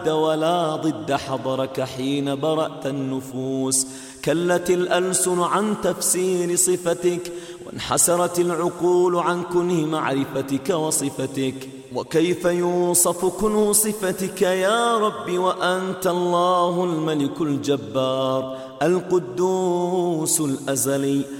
ند ولا ضد حضرك حين برأت النفوس. كلت الألسن عن تفسير صفتك، وانحسرت العقول عن كنه معرفتك وصفتك. وكيف يوصف كنه صفتك يا رب وأنت الله الملك الجبار القدوس الأزلي